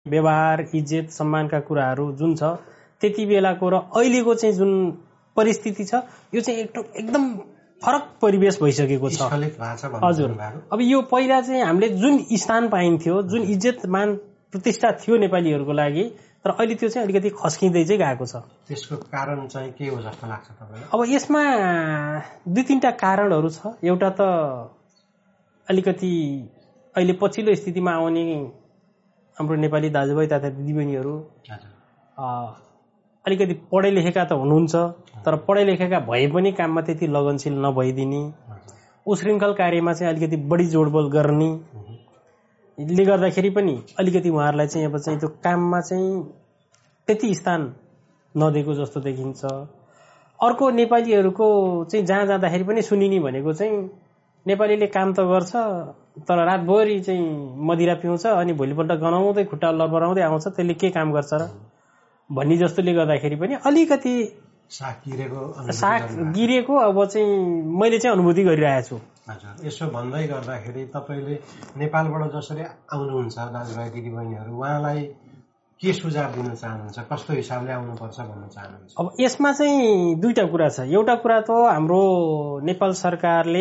व्यवहार इज्जत सम्मानका कुराहरू जुन छ त्यति बेलाको र अहिलेको चाहिँ जुन परिस्थिति छ यो चाहिँ एकदम फरक परिवेश भइसकेको छ। हजुर, अब यो पहिला चाहिँ हामीले जुन स्थान पाइन्थ्यो, जुन इज्जत मान प्रतिष्ठा थियो नेपालीहरूको लागि, तर अहिले त्यो चाहिँ अलिकति खस्किँदै चाहिँ गएको छ। त्यसको कारण चाहिँ के हो जस्तो लाग्छ तपाईलाई? अब यसमा दुई तीनटा कारणहरू छ। एउटा त अलिकति अहिले पछिल्लो स्थितिमा आउने हाम्रो नेपाली दाजुभाइ तथा दिदीबहिनीहरू अलिकति पढे लेखेका त हुनुहुन्छ, तर पढे लेखेका भए पनि काममा त्यति लगनशील नभइदिने, उशृङ्खल कार्यमा चाहिँ अलिकति बढी जोडबोल गर्नेले गर्दाखेरि पनि अलिकति उहाँहरूलाई चाहिँ अब चाहिँ त्यो काममा चाहिँ त्यति स्थान नदिएको जस्तो देखिन्छ। अर्को नेपालीहरूको चाहिँ जहाँ जाँदाखेरि पनि सुनिने भनेको चाहिँ नेपालीले काम त गर्छ तर रातभरि चाहिँ मदिरा पिउँछ अनि भोलिपल्ट गनाउँदै खुट्टा लरबराउँदै आउँछ, त्यसले के काम गर्छ र भन्ने जस्तोले गर्दाखेरि पनि अलिकति साग गिरेको अब चाहिँ मैले चाहिँ अनुभूति गरिरहेको छु। हजुर, यसो भन्दै गर्दाखेरि तपाईँले नेपालबाट जसरी आउनुहुन्छ दाजुभाइ दिदीबहिनीहरू, उहाँलाई के सुझाव दिन चाहनुहुन्छ? कस्तो हिसाबले आउनुपर्छ भन्न चाहनुहुन्छ? अब यसमा चाहिँ दुईटा कुरा छ। एउटा कुरा त हाम्रो नेपाल सरकारले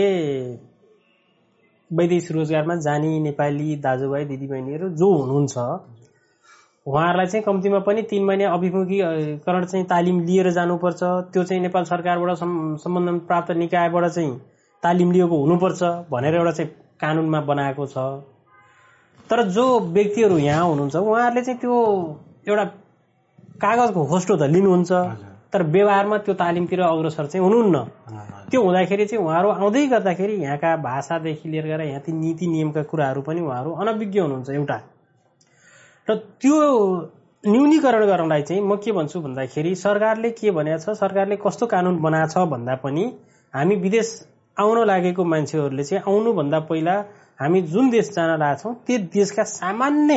वैदेशिक रोजगारमा जाने नेपाली दाजुभाइ दिदीबहिनीहरू जो हुनुहुन्छ उहाँहरूलाई चाहिँ कम्तीमा पनि 3 महिना अभिमुखीकरण चाहिँ तालिम लिएर जानुपर्छ। त्यो चाहिँ नेपाल सरकारबाट सम्बन्धन प्राप्त निकायबाट चाहिँ तालिम लिएको हुनुपर्छ भनेर एउटा चाहिँ कानुनमा बनाएको छ। तर जो व्यक्तिहरू यहाँ हुनुहुन्छ उहाँहरूले चाहिँ त्यो एउटा कागजको होस्टो त लिनुहुन्छ तर व्यवहारमा त्यो तालिमतिर अग्रसर चाहिँ हुनुहुन्न। त्यो हुँदाखेरि चाहिँ उहाँहरू आउँदै गर्दाखेरि यहाँका भाषादेखि लिएर गएर यहाँ ती नीति नियमका कुराहरू पनि उहाँहरू अनभिज्ञ हुनुहुन्छ एउटा। र त्यो न्यूनीकरण गर्नलाई चाहिँ म के भन्छु भन्दाखेरि सरकारले के भनेको छ, सरकारले कस्तो कानुन बनाएको छ भन्दा पनि हामी विदेश आउन लागेको मान्छेहरूले चाहिँ आउनुभन्दा पहिला हामी जुन देश जान लागेछौँ त्यो देशका सामान्य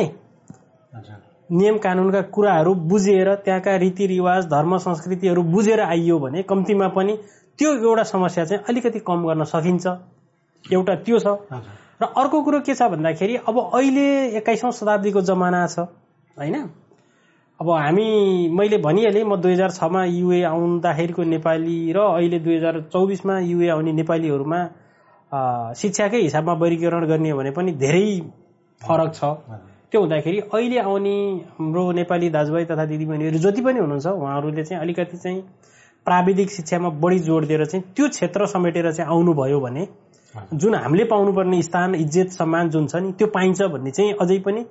नियम कानुनका कुराहरू बुझेर त्यहाँका रीतिरिवाज धर्म संस्कृतिहरू बुझेर आइयो भने कम्तीमा पनि त्यो एउटा समस्या चाहिँ अलिकति कम गर्न सकिन्छ। एउटा त्यो छ। र अर्को कुरो के छ भन्दाखेरि अब अहिले 21औं शताब्दीको जमाना छ हैन। अब मैले भनिहालेँ म 2006 मा युए आउँदाखेरिको नेपाली र अहिले 2024 मा युए आउने नेपालीहरूमा शिक्षाकै हिसाबमा वर्गीकरण गर्ने हो भने पनि धेरै फरक छ। त्यो हुँदाखेरि अहिले आउने हाम्रो नेपाली दाजुभाइ तथा दिदीबहिनीहरू जति पनि हुनुहुन्छ उहाँहरूले चाहिँ अलिकति चाहिँ प्राविधिक शिक्षामा बढी जोड दिएर चाहिँ त्यो क्षेत्र समेटेर चाहिँ आउनुभयो भने जुन हामीले पाउनुपर्ने स्थान इज्जत सम्मान जुन छ नि त्यो पाइन्छ भन्ने चाहिँ अझै पनि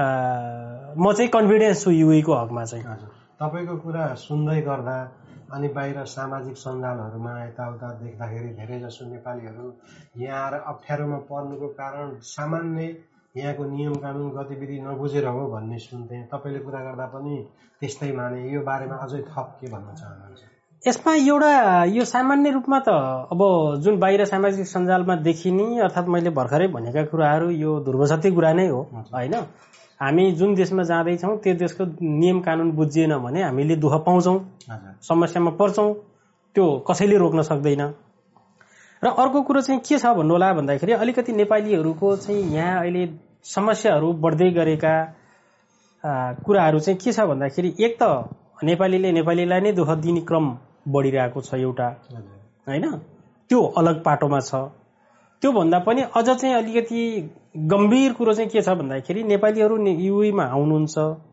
म चाहिँ कन्फिडेन्स छु युएको हकमा चाहिँ। तपाईको कुरा सुन्दै गर्दा अनि बाहिर सामाजिक सञ्जालहरूमा यताउता देख्दाखेरि धेरै जसो नेपालीहरू यहाँ आएर अप्ठ्यारोमा पर्नुको कारण सामान्य यहाँको नियम कानुन गतिविधि नबुझेर हो भन्ने सुन्थे। तपाईले कुरा गर्दा पनि त्यस्तै माने। यो बारेमा अझै थप के भन्न चाहनुहुन्छ? यसमा एउटा यो सामान्य रूपमा त अब जुन बाहिर सामाजिक सञ्जालमा देखिने अर्थात् मैले भर्खरै भनेका कुराहरू यो ध्रुवसत्य कुरा नै हो हैन। हामी जुन देशमा जाँदैछौँ त्यो देशको नियम कानुन बुझिएन भने हामीले दुःख पाउँछौँ, समस्यामा पर्छौँ, त्यो कसैले रोक्न सक्दैन। र अर्को कुरो चाहिँ के छ भन्नु होला भन्दाखेरि अलिकति नेपालीहरूको चाहिँ यहाँ अहिले समस्याहरू बढ्दै गरेका कुराहरू चाहिँ के छ भन्दाखेरि एक त नेपालीले नेपालीलाई नै दुःख दिने क्रम बढिरहेको छ एउटा हैन। त्यो अलग पाटोमा छ। त्यो भन्दा पनि अझ चाहिँ अलिकति गम्भीर कुरो चाहिँ के छ भन्दाखेरि नेपालीहरू युएमा आउनुहुन्छ।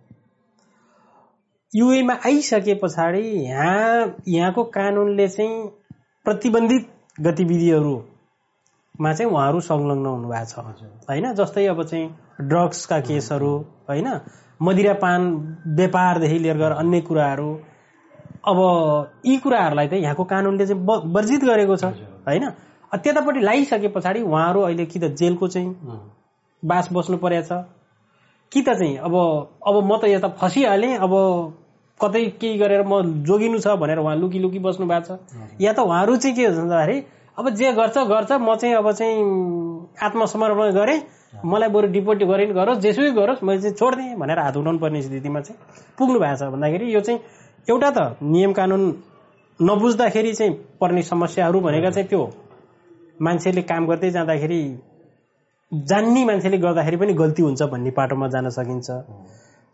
युएमा आइसके पछाडि यहाँको कानुनले चाहिँ प्रतिबन्धित गतिविधिहरूमा चाहिँ उहाँहरू संलग्न हुनुभएको छ हैन। जस्तै अब चाहिँ ड्रग्सका केसहरू हैन, मदिरापान व्यापारदेखि लिएर गएर अन्य कुराहरू, अब यी कुराहरूलाई चाहिँ यहाँको कानुनले चाहिँ वर्जित गरेको छ हैन। त्यतापट्टि लागिसके पछाडि उहाँहरू अहिले कि त जेलको चाहिँ बास बस्नु परेछ कि त चाहिँ अब म त यता फसिहालेँ, अब कतै केही गरेर म जोगिनु छ भनेर उहाँ लुकी लुकी बस्नु भएको छ। या त उहाँहरू चाहिँ के हुन्छ भन्दाखेरि अब जे गर्छ म चाहिँ अब चाहिँ आत्मसमर्पण गरेँ, मलाई बरु डिपोर्ट गरिन् गरोस्, जेसुकै गरोस्, मैले चाहिँ छोड्दिएँ भनेर हात उठाउनु पर्ने स्थितिमा चाहिँ पुग्नु भएको छ। भन्दाखेरि यो चाहिँ एउटा त नियम कानुन नबुझ्दाखेरि चाहिँ पर्ने समस्याहरू भनेका चाहिँ त्यो मान्छेले काम गर्दै जाँदाखेरि जान्ने मान्छेले गर्दाखेरि पनि गल्ती हुन्छ भन्ने पाटोमा जान सकिन्छ।